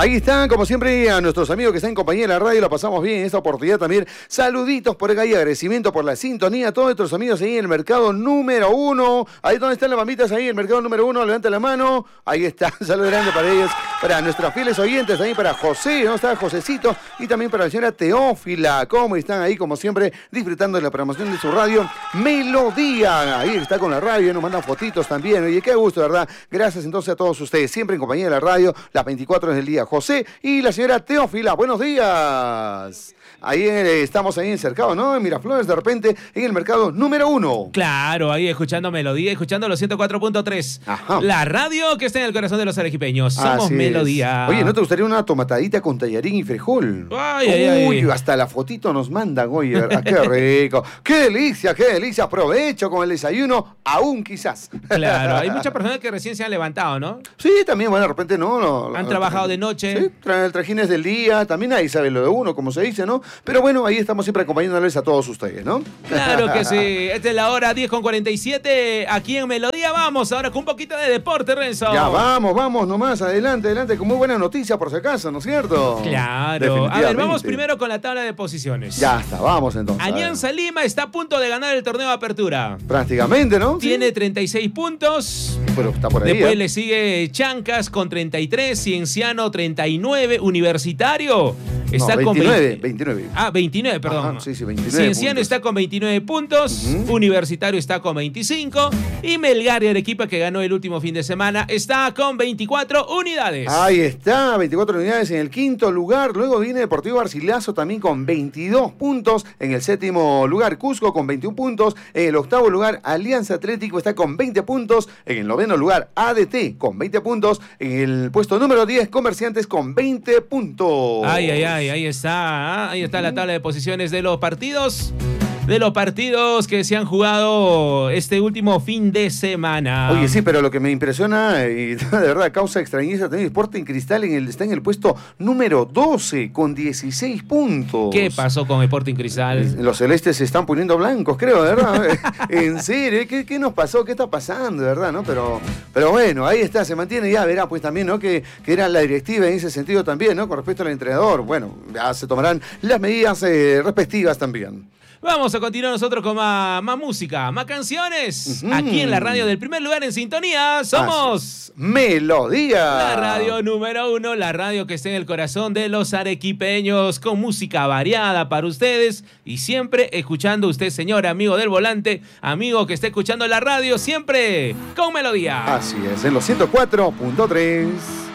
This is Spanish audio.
Ahí están, como siempre, a nuestros amigos que están en compañía de la radio, la pasamos bien en esta oportunidad también. Saluditos por acá y agradecimiento por la sintonía a todos nuestros amigos ahí en el mercado número 1. Ahí donde están las mamitas, ahí en el mercado número 1, levanta la mano. Ahí está, un saludo grande para ellos, para nuestros fieles oyentes, también para José, ¿no? Está Josecito, y también para la señora Teófila. ¿Cómo están ahí, como siempre, disfrutando de la programación de su radio Melodía? Ahí está con la radio, nos mandan fotitos también. Oye, qué gusto, ¿verdad? Gracias entonces a todos ustedes, siempre en compañía de la radio, las 24 horas del día. José y la señora Teófila, buenos días. Ahí estamos ahí encercados, ¿no? En Miraflores, de repente, en el mercado número 1. Claro, ahí escuchando Melodía, escuchando los 104.3. Ajá. La radio que está en el corazón de los arequipeños. Somos Así Melodía. Oye, ¿no te gustaría una tomatadita con tallarín y frijol? Ay. Hasta la fotito nos mandan, oye, ¿verdad? Qué rico. Qué delicia, qué delicia. Aprovecho con el desayuno, aún quizás. Claro, hay muchas personas que recién se han levantado, ¿no? Sí, también, bueno, de repente no. Han trabajado de noche. Sí, trajines del día, también ahí sabe lo de uno, como se dice, ¿no? Pero bueno, ahí estamos siempre acompañándoles a todos ustedes, ¿no? Claro que sí. Esta es la hora 10:47 aquí en Melodía. Vamos ahora con un poquito de deporte, Renzo. Ya, vamos nomás, adelante, con muy buena noticia por si acaso, ¿no es cierto? Claro. A ver, vamos primero con la tabla de posiciones. Ya está, vamos entonces. Alianza Lima está a punto de ganar el torneo de apertura. Prácticamente, ¿no? Tiene Sí. 36 puntos. Pero está por ahí. Después le sigue Chancas con 33, Cienciano 39, Universitario está con 29. 29, perdón. Ajá, sí, 29 Cienciano puntos. está con 29 puntos, Universitario está con 25 y Melgar y Arequipa, que ganó el último fin de semana, está con 24 unidades. Ahí está, 24 unidades en el quinto lugar. Luego viene Deportivo Garcilaso también con 22 puntos. En el séptimo lugar, Cusco con 21 puntos. En el octavo lugar, Alianza Atlético está con 20 puntos. En el noveno lugar, ADT con 20 puntos. En el puesto número 10, Comerciantes con 20 puntos. Ahí está la tabla de posiciones de los partidos. De los partidos que se han jugado este último fin de semana. Oye, sí, pero lo que me impresiona y de verdad causa extrañeza también, Sporting Cristal está en el puesto número 12 con 16 puntos. ¿Qué pasó con Sporting Cristal? Los celestes se están poniendo blancos, creo, de verdad. En serio, ¿qué nos pasó? ¿Qué está pasando, de verdad, no? Pero bueno, ahí está, se mantiene, ya verá, pues también, ¿no? Que era la directiva en ese sentido también, ¿no? Con respecto al entrenador, bueno, ya se tomarán las medidas respectivas también. Vamos a continuar nosotros con más música, más canciones. Aquí en la radio del primer lugar en sintonía somos Melodía. La radio número 1, la radio que está en el corazón de los arequipeños, con música variada para ustedes y siempre escuchando usted, señor amigo del volante, amigo que está escuchando la radio, siempre con Melodía. Así es, en los 104.3.